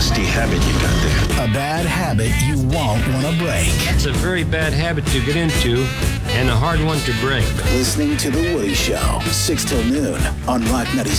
nasty habit you got there. A bad habit you won't want to break. It's a very bad habit to get into and a hard one to break. Listening to The Woody Show, 6 till noon on Rock 97.